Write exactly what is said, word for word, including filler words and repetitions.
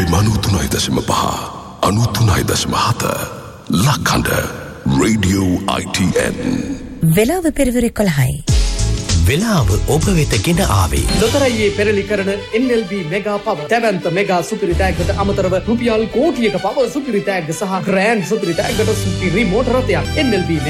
F M අනූතුනයි දශම පහ අනූතුනයි දශම හත ලක්හඬ රේඩියෝ I T N. වෙලාව පෙරවර එකොළහයි. වෙලාව ඔබ වෙත ගෙන ආවේ ලොතරැයියේ පෙරලි කරන N L B mega power දැවැන්ත මෙගා සුපිරි තෑග්ගට අමතරව රුපියල් කෝටියක පවර් සුපිරි තෑග්ග සහ ග්‍රෑන්ඩ් සුපිරි තෑග්ගට සුපිරි මෝටර රථයක් N L B